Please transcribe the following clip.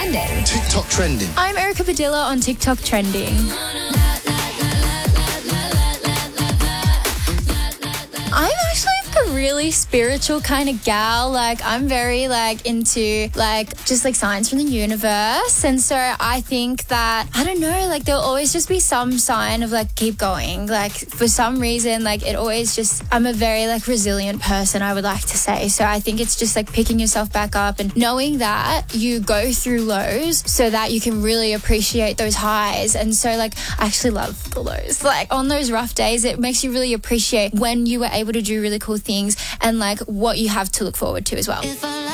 Trending. TikTok trending. I'm Erica Padilla on TikTok Trending. I'm actually a really spiritual kind of gal. Like, I'm very, into, just, signs from the universe. And so I think that, I don't know, there'll always just be some sign of, keep going. For some reason, it always just, I'm a very, resilient person, I would like to say. So I think it's just, picking yourself back up and knowing that you go through lows so that you can really appreciate those highs. And so, I actually love the lows. On those rough days, it makes you really appreciate when you were able to do really cool things and, what you have to look forward to as well.